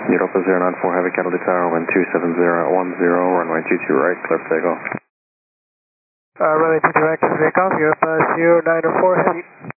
Europa 094 Heavy Catalytic Tower, wind 270 at 10, runway 22 right, clear for takeoff. Runway 22 right, clear for takeoff, Europa 094 Heavy.